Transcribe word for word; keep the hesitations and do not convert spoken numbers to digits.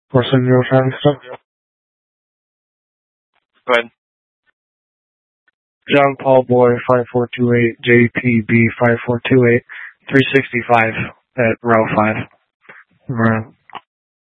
What's the new time stuff? Go ahead. John Paul Boy five four two eight, J P B five four two eight, three sixty-five at row five. Right.